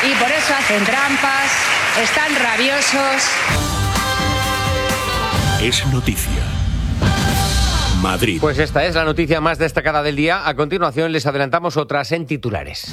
y por eso hacen trampas, están rabiosos. Es noticia. Madrid. Pues esta es la noticia más destacada del día. A continuación les adelantamos otras en titulares.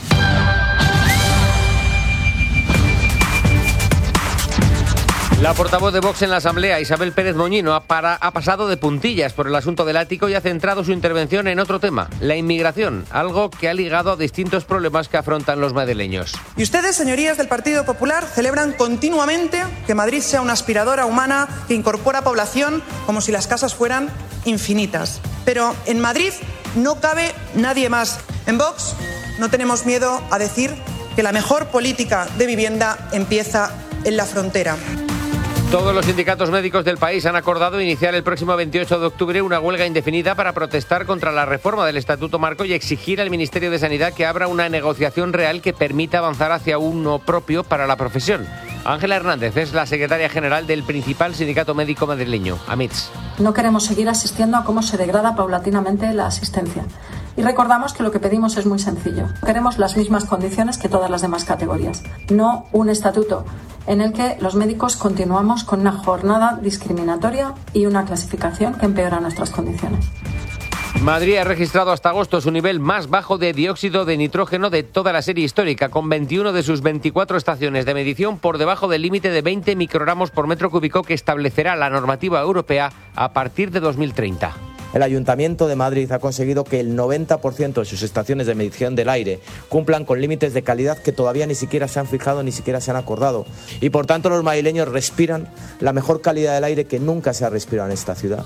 La portavoz de Vox en la Asamblea, Isabel Pérez Moñino, ha pasado de puntillas por el asunto del ático y ha centrado su intervención en otro tema, la inmigración, algo que ha ligado a distintos problemas que afrontan los madrileños. Y ustedes, señorías del Partido Popular, celebran continuamente que Madrid sea una aspiradora humana que incorpora población como si las casas fueran infinitas. Pero en Madrid no cabe nadie más. En Vox no tenemos miedo a decir que la mejor política de vivienda empieza en la frontera. Todos los sindicatos médicos del país han acordado iniciar el próximo 28 de octubre una huelga indefinida para protestar contra la reforma del Estatuto Marco y exigir al Ministerio de Sanidad que abra una negociación real que permita avanzar hacia uno propio para la profesión. Ángela Hernández es la secretaria general del principal sindicato médico madrileño, AMITS. No queremos seguir asistiendo a cómo se degrada paulatinamente la asistencia. Y recordamos que lo que pedimos es muy sencillo. Queremos las mismas condiciones que todas las demás categorías, no un estatuto en el que los médicos continuamos con una jornada discriminatoria y una clasificación que empeora nuestras condiciones. Madrid ha registrado hasta agosto su nivel más bajo de dióxido de nitrógeno de toda la serie histórica, con 21 de sus 24 estaciones de medición por debajo del límite de 20 microgramos por metro cúbico que establecerá la normativa europea a partir de 2030. El Ayuntamiento de Madrid ha conseguido que el 90% de sus estaciones de medición del aire cumplan con límites de calidad que todavía ni siquiera se han fijado, ni siquiera se han acordado. Y por tanto los madrileños respiran la mejor calidad del aire que nunca se ha respirado en esta ciudad.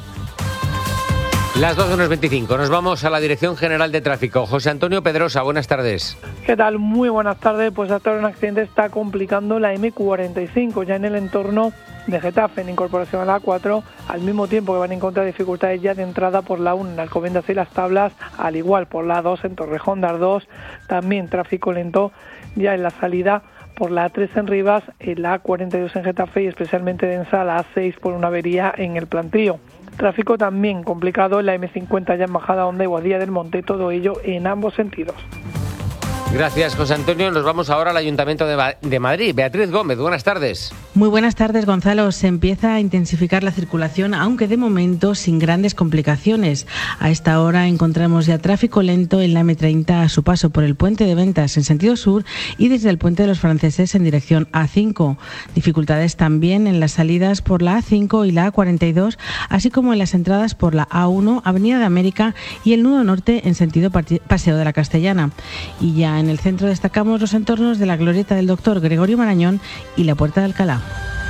Las 2:25. Nos vamos a la Dirección General de Tráfico. José Antonio Pedrosa, buenas tardes. ¿Qué tal? Muy buenas tardes. Pues hasta ahora un accidente está complicando la M45, ya en el entorno de Getafe, en incorporación a la A4, al mismo tiempo que van a encontrar dificultades ya de entrada por la 1 en Alcobendas y Las Tablas, al igual por la 2 en Torrejón de Ardoz, también tráfico lento ya en la salida por la A3 en Rivas, en la A42 en Getafe y especialmente densa la A6 por una avería en el Plantío. Tráfico también complicado en la M50 ya en Bajada Honda y Boadilla del Monte, todo ello en ambos sentidos. Gracias, José Antonio. Nos vamos ahora al Ayuntamiento de Madrid. Beatriz Gómez, buenas tardes. Muy buenas tardes, Gonzalo. Se empieza a intensificar la circulación, aunque de momento sin grandes complicaciones. A esta hora encontramos ya tráfico lento en la M30 a su paso por el Puente de Ventas en sentido sur y desde el Puente de los Franceses en dirección A5. Dificultades también en las salidas por la A5 y la A42, así como en las entradas por la A1, Avenida de América y el nudo norte en sentido Paseo de la Castellana. Y ya en el centro destacamos los entornos de la glorieta del Doctor Gregorio Marañón y la Puerta de Alcalá.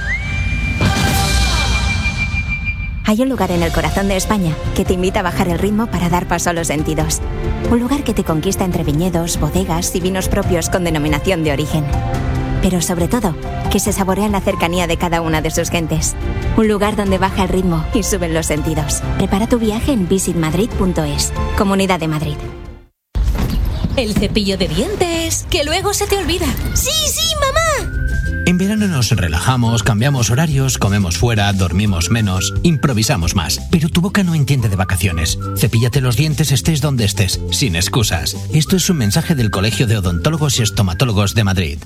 Hay un lugar en el corazón de España que te invita a bajar el ritmo para dar paso a los sentidos. Un lugar que te conquista entre viñedos, bodegas y vinos propios con denominación de origen. Pero sobre todo, que se saborea en la cercanía de cada una de sus gentes. Un lugar donde baja el ritmo y suben los sentidos. Prepara tu viaje en visitmadrid.es. Comunidad de Madrid. El cepillo de dientes, que luego se te olvida. ¡Sí, sí, mamá! En verano nos relajamos, cambiamos horarios, comemos fuera, dormimos menos, improvisamos más. Pero tu boca no entiende de vacaciones. Cepíllate los dientes estés donde estés, sin excusas. Esto es un mensaje del Colegio de Odontólogos y Estomatólogos de Madrid.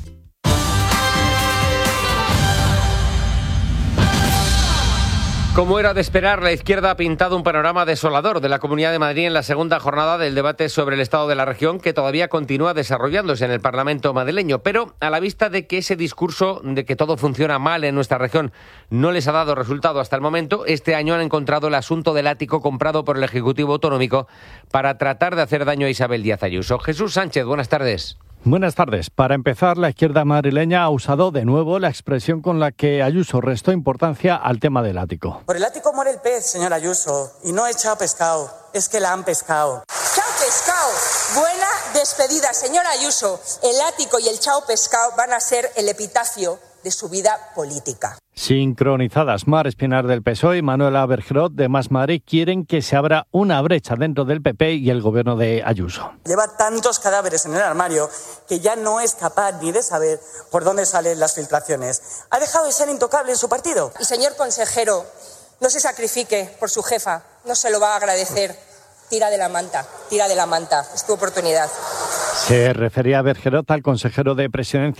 Como era de esperar, la izquierda ha pintado un panorama desolador de la Comunidad de Madrid en la segunda jornada del debate sobre el estado de la región, que todavía continúa desarrollándose en el Parlamento madrileño. Pero a la vista de que ese discurso de que todo funciona mal en nuestra región no les ha dado resultado hasta el momento, este año han encontrado el asunto del ático comprado por el Ejecutivo Autonómico para tratar de hacer daño a Isabel Díaz Ayuso. Jesús Sánchez, buenas tardes. Buenas tardes. Para empezar, la izquierda madrileña ha usado de nuevo la expresión con la que Ayuso restó importancia al tema del ático. Por el ático muere el pez, señor Ayuso, y no es chao pescado, es que la han pescado. Chao pescado, buena despedida, señor Ayuso. El ático y el chao pescado van a ser el epitafio de su vida política. Sincronizadas, Mar Espinar del PSOE y Manuela Bergerot de Más Madrid quieren que se abra una brecha dentro del PP y el gobierno de Ayuso. Lleva tantos cadáveres en el armario que ya no es capaz ni de saber por dónde salen las filtraciones. Ha dejado de ser intocable en su partido. Y señor consejero, no se sacrifique por su jefa, no se lo va a agradecer. Tira de la manta, es tu oportunidad. Se refería a Bergerot al consejero de Presidencia